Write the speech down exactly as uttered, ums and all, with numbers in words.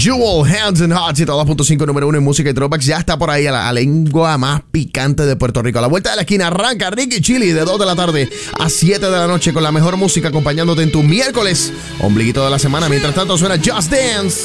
Jewel, Hands and Hearts, ciento dos punto cinco, número uno en música y throwbacks. Ya está por ahí a la, a la lengua más picante de Puerto Rico. A la vuelta de la esquina arranca Ricky Chili de dos de la tarde a siete de la noche con la mejor música acompañándote en tu miércoles, ombliguito de la semana. Mientras tanto suena Just Dance.